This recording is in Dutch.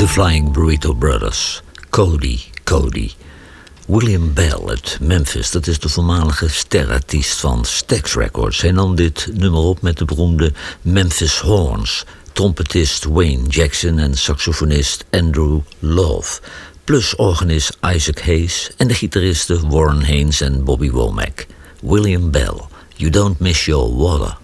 The Flying Burrito Brothers. Cody. William Bell uit Memphis, dat is de voormalige sterartiest van Stax Records. Hij nam dit nummer op met de beroemde Memphis Horns, trompetist Wayne Jackson en saxofonist Andrew Love, plus organist Isaac Hayes en de gitaristen Warren Haynes en Bobby Womack. William Bell, You Don't Miss Your Water.